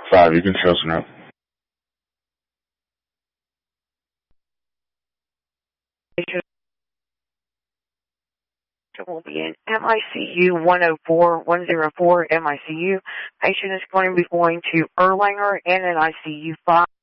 5, you can listen up. Patient will be in MICU 104 MICU. Patient is going to be going to Erlanger and in ICU 5.